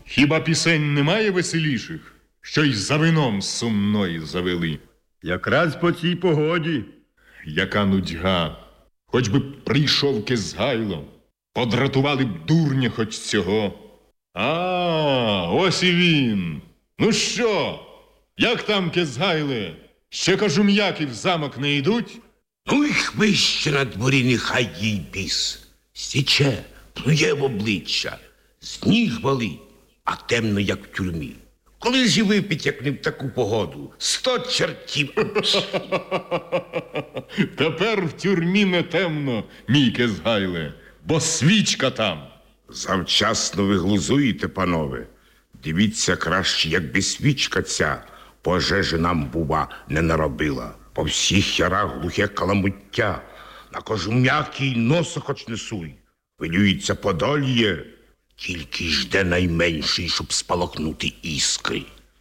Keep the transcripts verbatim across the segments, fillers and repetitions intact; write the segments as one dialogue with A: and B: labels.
A: Хіба пісень немає веселіших, що й за вином сумної завели?
B: Якраз по цій погоді.
A: Яка нудьга! Хоч би прийшов Кизгайло, подратували б дурня хоч цього. А, ось і він. Ну що, як там, Кизгайле? Ще кажум'яки в замок не йдуть?
C: Ну і хвище на дворі, нехай їй біс. Січе, плює в обличчя, сніг валить, а темно, як в тюрмі. Коли ж і випить, як не в таку погоду? Сто чертів.
A: Тепер в тюрмі не темно, мій Кизгайле, бо свічка там.
C: Завчасно ви глузуєте, панове. Дивіться краще, якби свічка ця пожежі нам, бува, не наробила. По всіх ярах глухе каламуття, на кожум'який носа хоч не суй. Хвилюється подоліє, тільки жде найменший, щоб спалахнути іскри.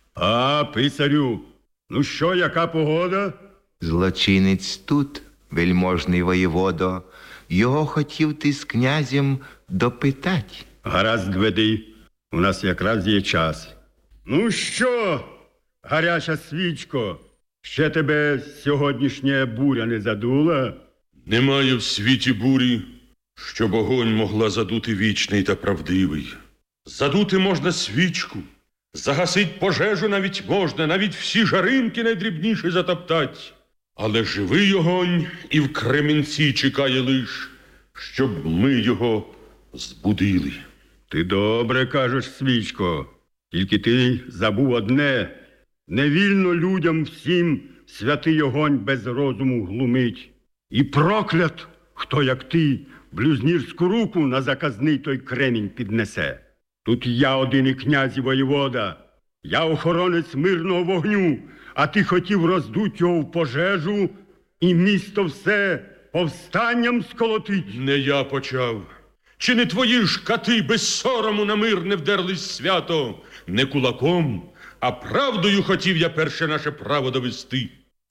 B: А, писарю, ну що, яка погода?
D: Злочинець тут, вельможний воєводо, його хотів ти з князем допитать.
B: Гаразд веди, у нас якраз є час. Ну що, гаряча свічко, ще тебе сьогоднішня буря не задула?
E: Немає в світі бурі, щоб огонь могла задути вічний та правдивий. Задути можна свічку, загасить пожежу навіть можна, навіть всі жаринки найдрібніші затоптать. Але живий огонь і в кремінці чекає лиш, щоб ми його збудили.
B: Ти добре кажеш, свічко, тільки ти забув одне. Не вільно людям всім святий огонь без розуму глумить. І проклят, хто, як ти, блюзнірську руку на заказний той кремінь піднесе. Тут я один і князь і воєвода. Я охоронець мирного вогню, а ти хотів роздуть його в пожежу і місто все повстанням сколотить.
E: Не я почав. Чи не твої ж кати без сорому на мир не вдерлись свято? Не кулаком, а правдою хотів я перше наше право довести.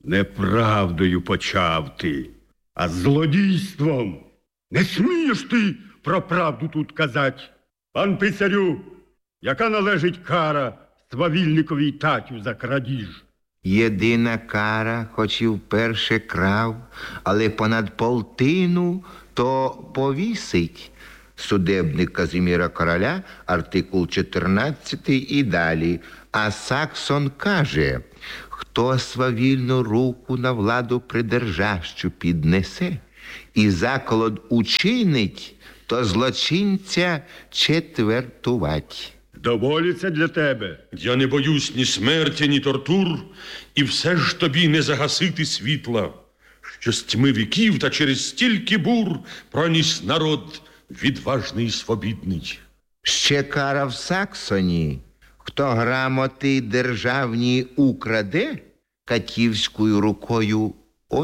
B: Неправдою почав ти, а злодійством. Не смієш ти про правду тут казать. Пан писарю, яка належить кара свавільниковій татю за крадіж?
D: Єдина кара, хоч і вперше крав, але понад полтину, то повісить. Судебник Казиміра Короля, артикул чотирнадцятий і далі. А Саксон каже, хто свавільну руку на владу придержащу піднесе і заколот учинить, то злочинця четвертувать.
B: Доволі це для тебе.
E: Я не боюсь ні смерті, ні тортур, і все ж тобі не загасити світла, що з тьми віків та через стільки бур проніс народ відважний і свобідний.
D: Ще кара в Саксоні, хто грамоти державні украде, катівською рукою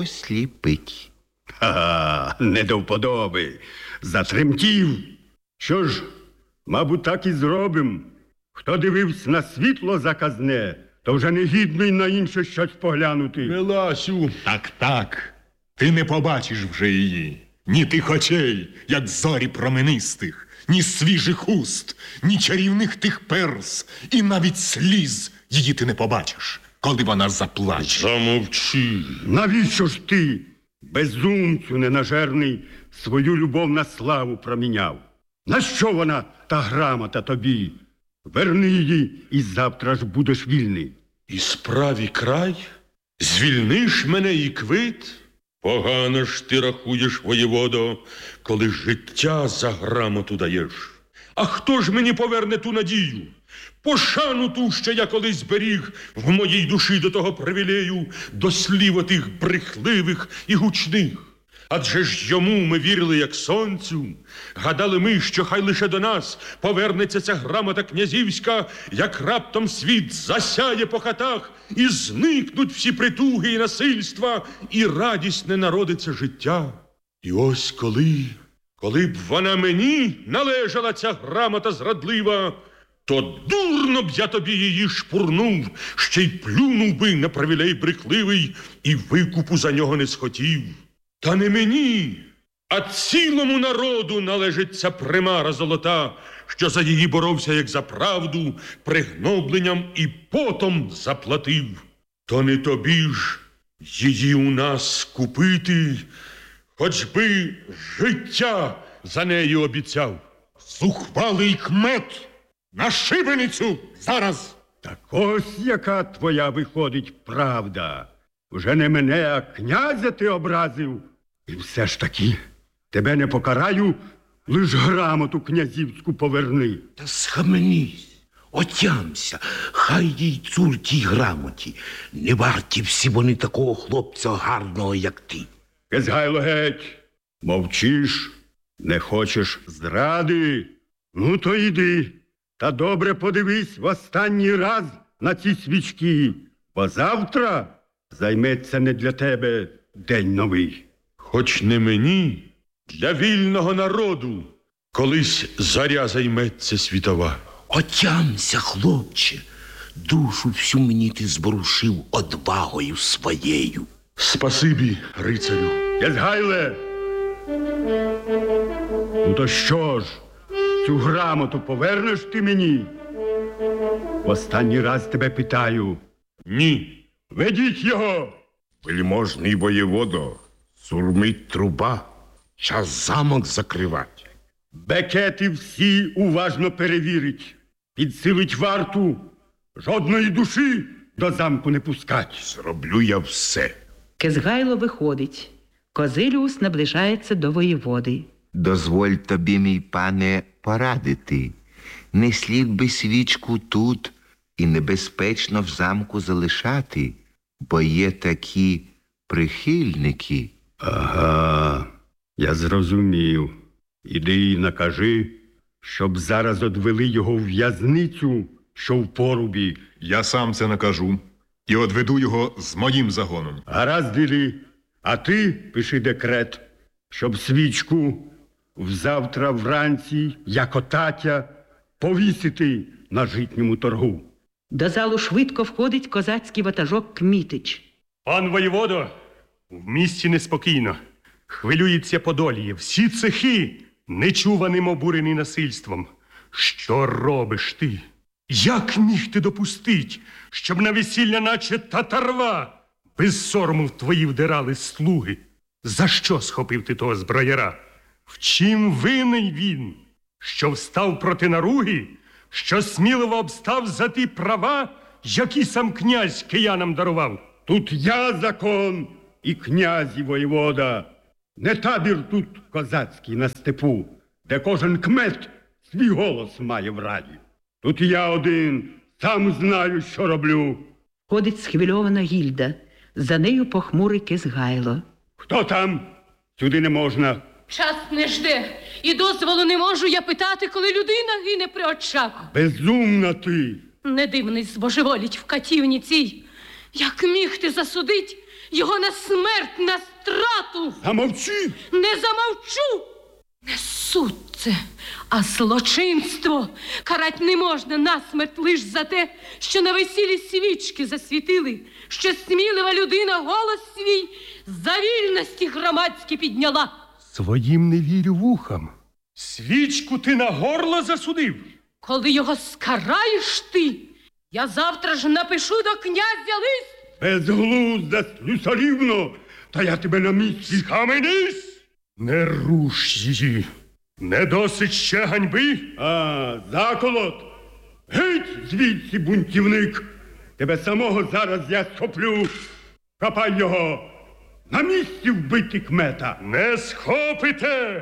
D: осліпить.
B: Ха-ха, не до вподоби. Затремтів. Що ж, мабуть, так і зробим. Хто дивився на світло заказне, то вже не гідний на інше щось поглянути.
E: Меласю,
A: Так, так, ти не побачиш вже її. Ні тих очей, як зорі променистих, ні свіжих уст, ні чарівних тих перс, і навіть сліз її ти не побачиш, коли вона заплаче.
E: замовчи.
B: Навіщо ж ти, безумцю ненажерний, свою любов на славу проміняв? Нащо вона, та грамота тобі? Верни її, і завтра ж будеш вільний.
E: І справі край? Звільниш мене і квит? Погано ж ти рахуєш, воєводо, коли життя за грамоту даєш. А хто ж мені поверне ту надію? Пошану ту, що я колись зберіг в моїй душі до того привілею, до слів отих брехливих і гучних. Адже ж йому ми вірили, як сонцю, гадали ми, що хай лише до нас повернеться ця грамота князівська, як раптом світ засяє по хатах, і зникнуть всі притуги і насильства, і радісне народиться життя. І ось коли, коли б вона мені належала, ця грамота зрадлива, то дурно б я тобі її шпурнув, ще й плюнув би на привілей брехливий, і викупу за нього не схотів. Та не мені, а цілому народу належить ця примара золота, що за її боровся, як за правду, пригнобленням і потом заплатив. То не тобі ж її у нас купити, хоч би життя за неї обіцяв.
A: Зухвалий кмет! На шибеницю зараз!
B: Так ось яка твоя виходить правда. Вже не мене, а князя ти образив. І все ж таки тебе не покараю, лиш грамоту князівську поверни.
C: Та схаменись, отямся, хай їй цур тій грамоті. Не варті всі вони такого хлопця гарного, як ти.
B: Кезгайло геть, мовчиш, не хочеш зради. Ну, то йди, та добре подивись в останній раз на ці свічки, бо завтра займеться не для тебе день новий.
E: Хоч не мені, для вільного народу, колись заря займеться світова.
C: Отямся, хлопче, душу всю мені ти зборушив одвагою своєю.
E: Спасибі, рицарю.
B: Кезгайле! Ну то що ж, цю грамоту повернеш ти мені? В останній раз тебе питаю.
E: Ні.
B: Ведіть його!
C: Вельможний воєводо, сурмить труба, час замок закривать.
B: Бекети всі уважно перевірить, підсилить варту, жодної душі до замку не пускать.
C: Зроблю я все.
F: Кезгайло виходить. Козиліус наближається до воєводи.
D: Дозволь тобі, мій пане, порадити. Не слід би свічку тут і небезпечно в замку залишати, бо є такі прихильники.
B: Ага, я зрозумів. Іди і накажи, щоб зараз одвели його в в'язницю, що в порубі.
A: Я сам це накажу і одведу його з моїм загоном.
B: Гаразд, іди, а ти пиши декрет, щоб свічку взавтра вранці, як отатя, повісити на житньому торгу.
F: До залу швидко входить козацький ватажок Кмітич.
G: Пан воєводо, в місті неспокійно. Хвилюється Подоліє. Всі цехи нечуваним обурені насильством. Що робиш ти? Як міг ти допустить, щоб на весілля, наче татарва, без сорому в твої вдирали слуги? За що схопив ти того зброяра? В чим винний він? Що встав проти наруги? Що сміливо обстав за ті права, які сам князь киянам дарував?
B: Тут я закон і князь і воєвода. Не табір тут козацький на степу, де кожен кмет свій голос має в раді. Тут я один, сам знаю, що роблю.
F: Ходить схвильована Гільда. За нею похмурий Кезгайло.
B: Хто там? Сюди не можна.
H: Час не жде, і дозволу не можу я питати, коли людина гине при очах.
B: Безумна ти.
H: Не дивний збожеволіть в катівні цій. Як міг ти засудить його на смерть, на страту?
B: Замовчи!
H: Не замовчу! Не суд це, а злочинство. Карать не можна насмерть лиш за те, що на весіллі свічки засвітили, що смілива людина голос свій за вільності громадські підняла.
G: Своїм не вірю вухам. Свічку ти на горло засудив.
H: Коли його скараєш ти, я завтра ж напишу до князя лист.
B: Безглузда, слюсарівно, та я тебе на місці.
G: Схаменись! Не руш її. Не досить ще ганьби?
B: А, заколот! Геть звідси, бунтівник! Тебе самого зараз я схоплю. Хапай його! На місці вбити кмета!
G: Не схопите!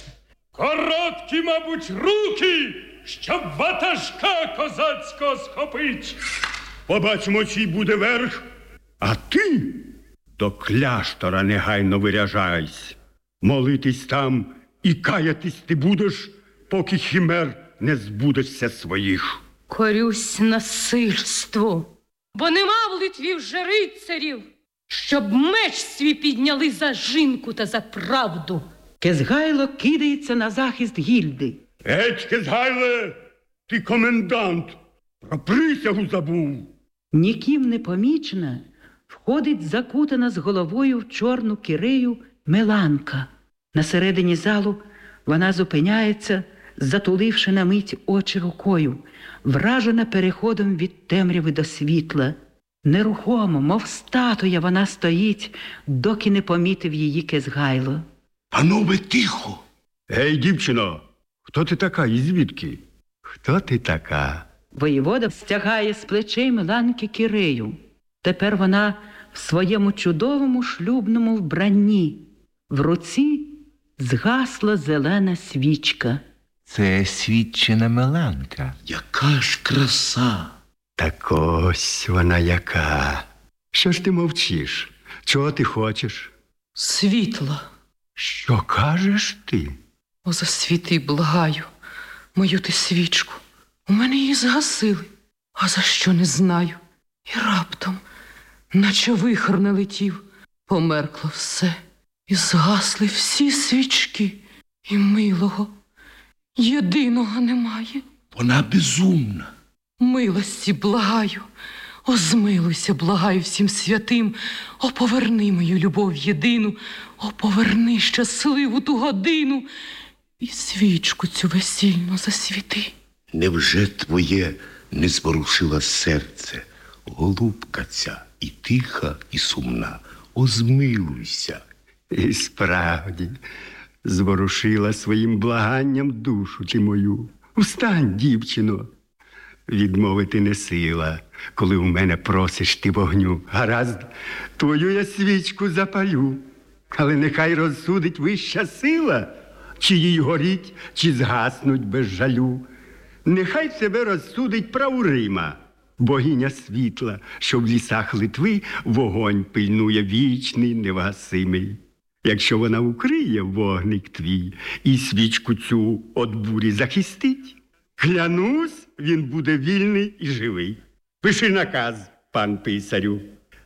G: Короткі, мабуть, руки, щоб ватажка козацького схопить.
B: Побачимо, чий буде верх. А ти до кляштора негайно виряжайся. Молитись там і каятись ти будеш, поки химер не збудешся своїх.
H: Корюсь насильству, бо нема в Литві вже рицарів, щоб меч свій підняли за жінку та за правду.
F: Кезгайло кидається на захист Гільди.
B: Геть, Кезгайле, ти комендант, про присягу забув.
F: Ніким не помічена входить закутана з головою в чорну кирею Меланка. На середині залу вона зупиняється, затуливши на мить очі рукою, вражена переходом від темряви до світла. Нерухомо, мов статуя, вона стоїть, доки не помітив її Кизгайло.
C: Панове, тихо!
B: Гей, дівчино, хто ти така і звідки? Хто ти така?
F: Воєвода стягає з плечей Миланки кирею. Тепер вона в своєму чудовому шлюбному вбранні. В руці згасла зелена свічка.
D: Це свідчена Меланка.
C: Яка ж краса!
B: Так ось вона яка. Що ж ти мовчиш? Чого ти хочеш?
H: Світло.
B: Що кажеш ти?
H: О, засвіти, благаю, мою ти свічку. У мене її згасили, а за що не знаю. І раптом, наче вихор налетів, померкло все. І згасли всі свічки, і милого, єдиного немає.
C: Вона безумна.
H: Милості благаю, о, змилуйся, благаю всім святим, о, поверни мою любов єдину, о, поверни щасливу ту годину і свічку цю весільну засвіти.
C: Невже твоє не зворушило серце, голубка ця, і тиха, і сумна? О, змилуйся.
B: І справді, зворушила своїм благанням душу ти мою. Встань, дівчино. Відмовити не сила, коли в мене просиш ти вогню. Гаразд, твою я свічку запалю, але нехай розсудить вища сила, чи їй горіть, чи згаснуть без жалю. Нехай тебе розсудить Правурима, богиня світла, що в лісах Литви вогонь пильнує вічний, невгасимий. Якщо вона укриє вогник твій і свічку цю от бурі захистить, клянусь, він буде вільний і живий. Пиши наказ, пан писарю.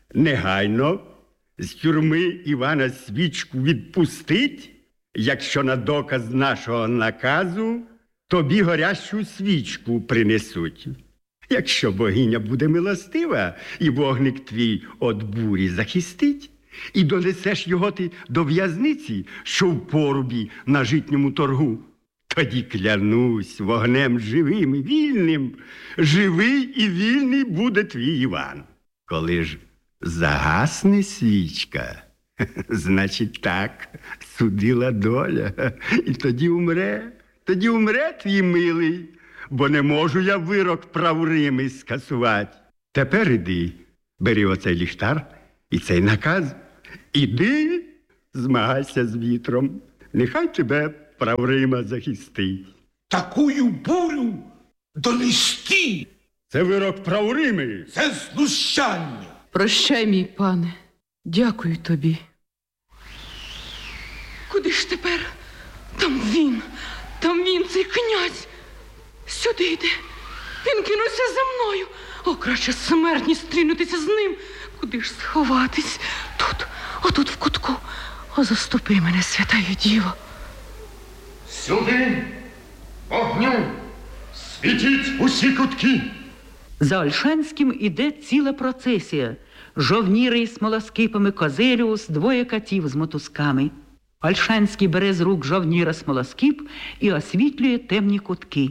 B: Негайно з тюрми Івана свічку відпустить, якщо на доказ нашого наказу тобі горящу свічку принесуть. Якщо богиня буде милостива і вогник твій от бурі захистить, і донесеш його ти до в'язниці, що в порубі на житньому торгу, тоді клянусь вогнем живим і вільним, живий і вільний буде твій Іван. Коли ж загасне свічка, значить так судила доля, і тоді умре, тоді умре твій милий, бо не можу я вирок Правурими скасувати. Тепер іди, бери оцей ліхтар і цей наказ, іди, змагайся з вітром, нехай тебе Праврима захистить.
C: Такую бурю донести –
B: Це вирок Праврими.
C: це знущання.
H: Прощай, мій пане, дякую тобі. Куди ж тепер? Там він, там він, цей князь. Сюди йде. Він кинувся за мною. О, краще смертні стрінутися з ним. Куди ж сховатись? Тут, отут в кутку. О, заступи мене, святая діво.
A: Сюди, вогню, світіть усі кутки.
F: За Ольшанським іде ціла процесія. Жовніри із смолоскипами, Козеліус, двоє катів з мотузками. Ольшанський бере з рук жовніра смолоскип і освітлює темні кутки.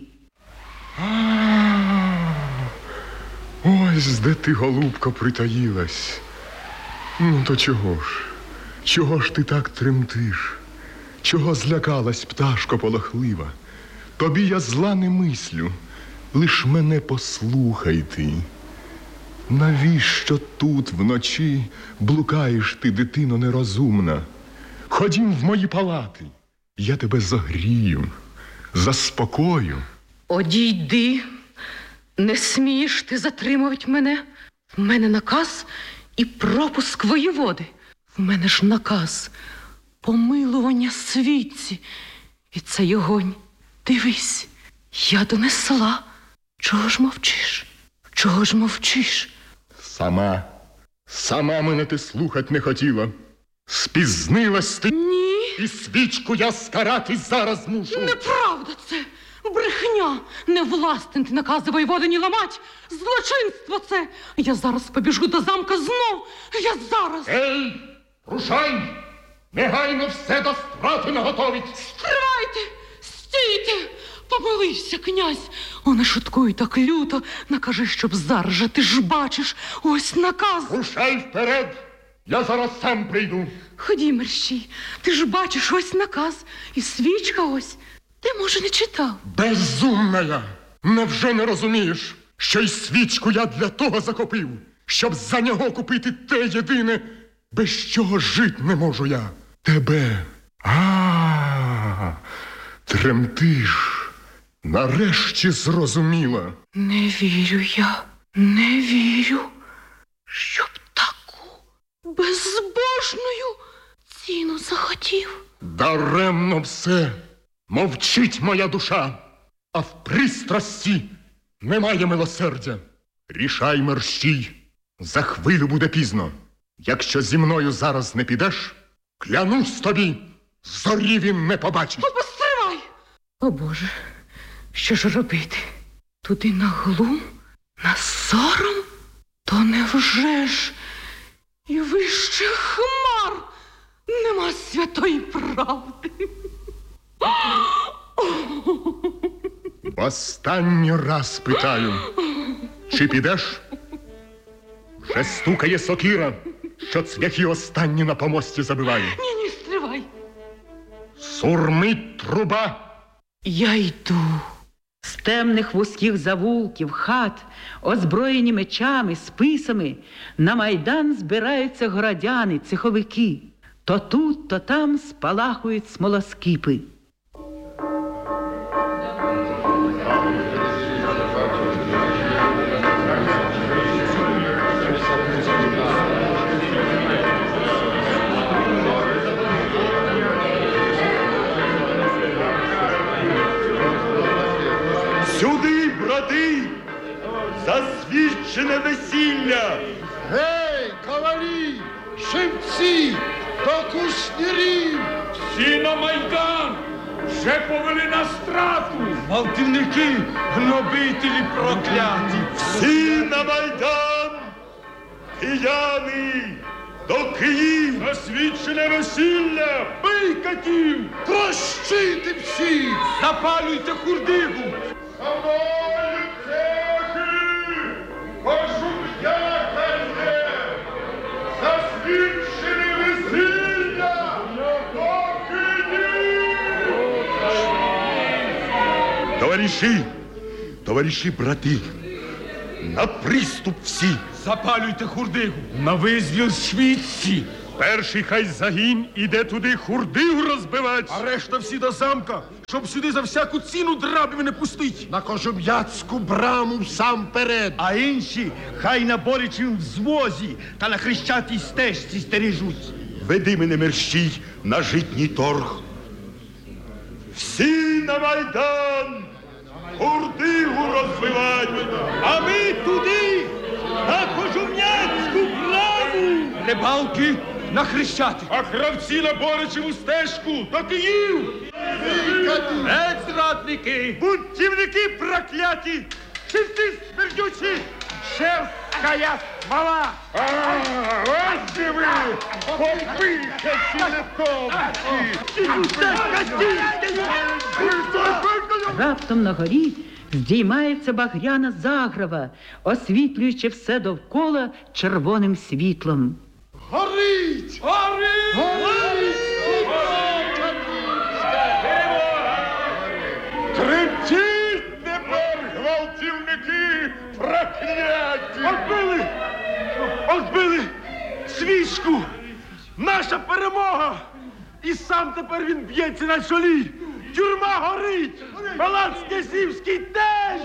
A: Ось де ти, голубко, притаїлась. Ну, то чого ж? Чого ж ти так тремтиш? Чого злякалась, пташко полохлива? Тобі я зла не мислю, лиш мене послухай ти. Навіщо тут вночі блукаєш ти, дитино нерозумна? Ходім в мої палати, я тебе загрію, заспокою.
H: Одійди, не смієш ти затримувати мене. В мене наказ і пропуск воєводи. В мене ж наказ помилування світці. І цей огонь, дивись, я донесла. Чого ж мовчиш? Чого ж мовчиш?
A: Сама, сама мене ти слухать не хотіла. Спізнилась ти.
H: Ні,
A: І свічку я скарати зараз мушу.
H: неправда це. Брехня. Не властен ти накази воєводині ламать. Злочинство це. Я зараз побіжу до замка знов. Я зараз.
A: Ей, рушай! Негайно все до страти наготовить.
H: Стривайте! Стійте! Помилився, князь. О, не шуткуй так люто. Накажи, щоб зараз же, ти ж бачиш, ось наказ.
A: Рушай вперед! Я зараз сам прийду.
H: Ході, мерщій, ти ж бачиш, ось наказ. І свічка ось. Ти, може, не читав?
A: Безумна я! Невже не розумієш, що й свічку я для того закопив, щоб за нього купити те єдине, без чого жить не можу я? Тебе. А, тремтиш. Нарешті зрозуміла.
H: Не вірю я, не вірю, щоб таку безбожною ціну захотів.
A: Даремно все. Мовчить моя душа, а в пристрасті немає милосердя. Рішай, мерщій, за хвилю буде пізно. Якщо зі мною зараз не підеш, клянусь тобі, зорі він не побачить.
H: Постривай! О, Боже, що ж робити? Туди на глум, на сором? То невже ж і вище хмар нема святої правди?
A: В останній раз питаю, чи підеш? Вже стукає сокира, що цвяхи останні на помості забиває.
H: Ні, ні, стривай.
A: Сурмить труба.
H: Я йду.
F: З темних вузьких завулків, хат, озброєні мечами, списами, на майдан збираються городяни, цеховики. То тут, то там спалахують смолоскипи.
B: Сюди, брати, засвідчене весілля!
I: Гей, ковалі, шевці, до кушнірів!
B: Всі на майдан! Вже повели на страту! Гвалтівники, гнобителі прокляті! Всі на майдан! Кияни! До Київ! Засвідчене весілля! Бий катів!
I: Трощити всіх!
B: Запалюйте хурдигу!
A: Мною цехи, пожум'якайте, засвідчені весілля до Київ!
B: Товариші, товариші, брати, на приступ всі! Запалюйте хурдигу! На визвіл світці!
G: Перший хай загін іде туди хурдигу розбивать.
I: А решта всі до замка, щоб сюди за всяку ціну драбів не пустить. На Кожум'яцьку браму всамперед.
B: А інші хай на болячім взвозі та на хрещатій стежці стережуть. Веди мене, мерщій, на житній торг. Всі на майдан! Хурдигу розбивать! А ми туди, на Кожум'яцьку браму! Рибалки на хрещати! А кравці на болячому стежку до Київ! Геть, зрадники! Бунтівники прокляті! Шевці смердючі! Шерсткая смола!
A: А, ось де ви, побихачі литовці!
F: Раптом на горі здіймається багряна заграва, освітлюючи все довкола червоним світлом.
I: Горить!
B: Горить!
I: Горить!
A: Тремтіть тепер, гвалтівники прокляті!
I: Озбили! Озбили свічку! Наша перемога! І сам тепер він б'ється на чолі! Тюрма горить! Палац Князівський теж!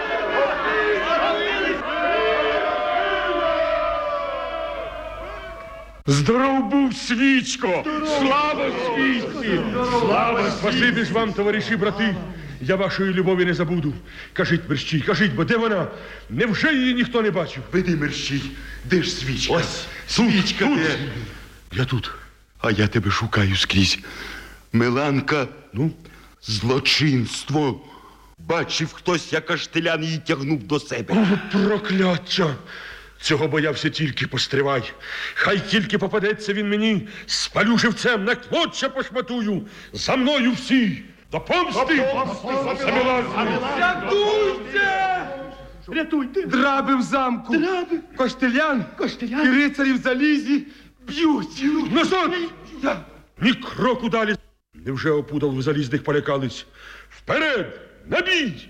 G: Здоров був, свічко! Слава свічці! Слава! Спасибі ж вам, товариші, брати! Я вашої любові не забуду. Кажіть, мерщій, кажіть, бо де вона? Невже її ніхто не бачив?
B: Веди, мерщій, де ж свічка?
G: Ось,
B: свічка
G: тут.
B: де? Я тут, а я тебе шукаю скрізь. Миланка, ну, злочинство. Бачив хтось, як Аштелян її тягнув до себе.
G: О, прокляття! Цього боявся тільки постривай. Хай тільки попадеться він мені, спалю живцем, на клоччя пошматую. За мною всі!
E: До помсти! За Миласю!
G: Рятуйте! Драби в замку! Драби! Коштелян! Коштелян! І рицарі в залізі б'ють!
E: Назад! Ні кроку далі! Невже опудал ви залізних полякались? Вперед! На бій!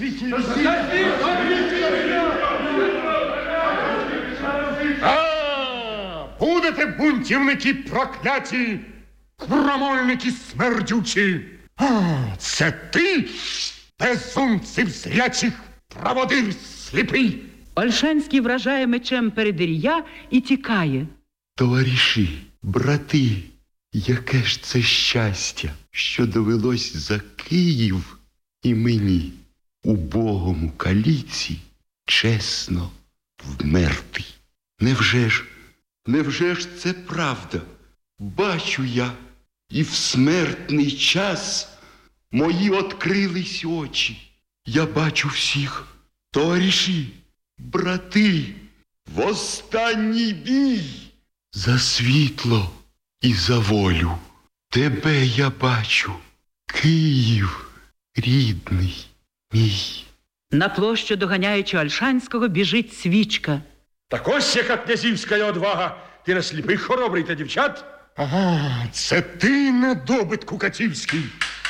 I: А, будете бунтівники прокляті, крамольники смердючі. А, це ти, безумців зрячих, проводир сліпий.
F: Ольшанський вражає мечем передир'я і тікає.
J: Товариші, брати, яке ж це щастя, що довелось за Київ і мені, убогому каліці, чесно вмерти. Невже ж, невже ж це правда? Бачу я, і в смертний час мої открились очі. Я бачу всіх, товариші, брати, в останній бій. За світло і за волю тебе я бачу, Київ рідний мій.
F: На площу, доганяючи Ольшанського, біжить Свічка.
E: Так ось яка князівська одвага! Ти на сліпих хоробрий та дівчат?
I: Ага, це ти, недобитку катівський.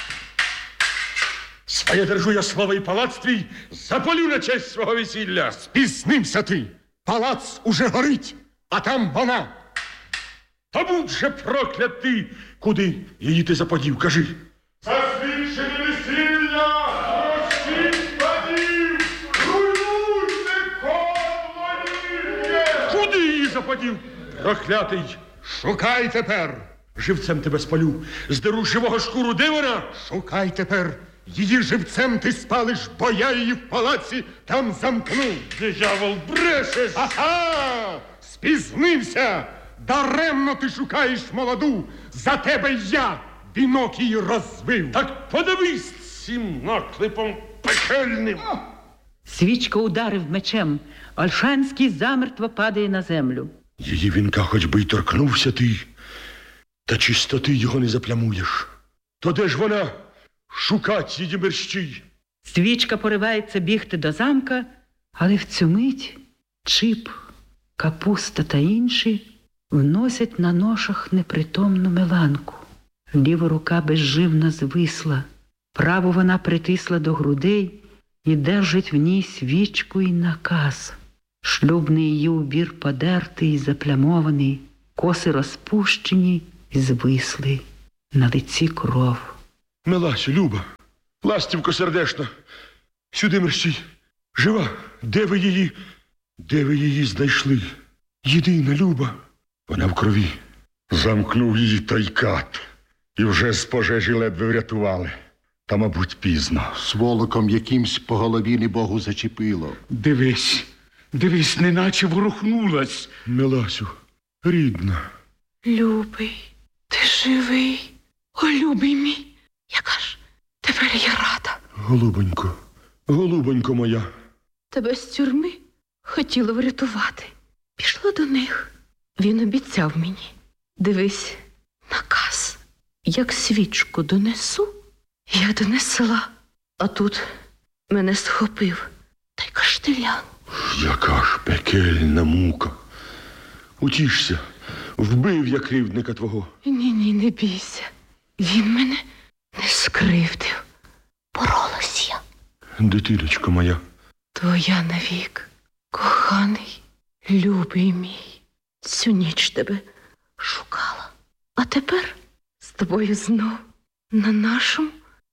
E: Своє держу я слово і палац твій, запалю на честь свого весілля.
I: Спізнився ти. Палац уже горить, а там вона.
E: Та будь же проклятий! Куди її ти заподів, кажи?
I: Засвідчені весілля! Ростіть падів! Руйнуйте конвоїв'є!
E: Куди її заподів? Проклятий!
I: Шукай тепер!
E: Живцем тебе спалю, здеру живого шкуру, де вона?
I: Шукай тепер! Її живцем ти спалиш, бо я її в палаці там замкну.
E: Диявол, брешеш!
I: Ага! Спізнився! Даремно ти шукаєш молоду! За тебе я вінок її розвив!
E: Так подивись цим наклепом пекельним!
F: Свічка ударив мечем. Ольшанський замертво падає на землю.
E: Її вінка хоч би й торкнувся ти, та чистоти його не заплямуєш. То де ж вона? Шукать її мерщій.
F: Свічка поривається бігти до замка, але в цю мить Чип, Капуста та інші вносять на ношах непритомну Меланку. Ліва рука безживно звисла, праву вона притисла до грудей і держить в ній свічку й наказ. Шлюбний її убір подертий і заплямований, коси розпущені і звисли, на лиці кров.
E: Миласю, Люба, ластівко сердешна, сюди мерщій. Жива, де ви її, де ви її знайшли? Єдина, Люба. Вона в крові.
B: Замкнув її той кат. І вже з пожежі ледве врятували. Та, мабуть, пізно.
I: Сволоком якимсь по голові не Богу зачепило.
G: Дивись, дивись, неначе ворухнулась.
E: Миласю, рідна.
H: Любий, ти живий. О, любий мій, яка ж тепер я рада.
E: Голубонько, голубонько моя.
H: Тебе з тюрми хотіла врятувати. Пішла до них. Він обіцяв мені. Дивись, наказ. Як свічку донесу, я донесла. А тут мене схопив та й Коштелян.
E: Яка ж пекельна мука. Утішся, вбив я кривдника твого.
H: Ні-ні, не бійся. Він мене не скривдив. Боролась я.
E: Дитиночко моя.
H: Твоя навік, коханий, любий мій. Цю ніч тебе шукала. А тепер з тобою знов на нашому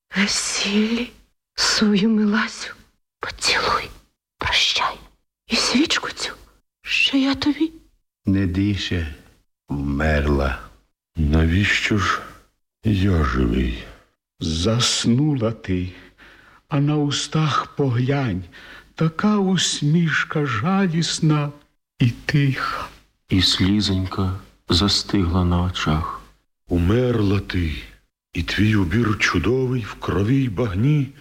H: весіллі свою Миласю поцілуй, прощай. І свічку цю, що я тобі.
J: Не дише, вмерла.
E: Навіщо ж я живий?
K: Заснула ти, а на устах поглянь, така усмішка жалісна і тиха.
L: І слізонька застигла на очах.
E: Умерла ти, і твій убір чудовий в крові й багні,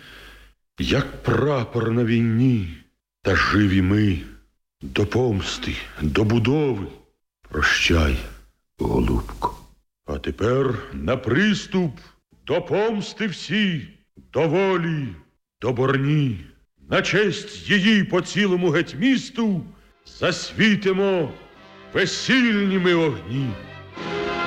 E: як прапор на війні. Та живі ми до помсти, до будови. Прощай, голубко. А тепер на приступ до помсти всі, до волі, до борні. На честь її по цілому геть місту засвітимо весільні ми огні.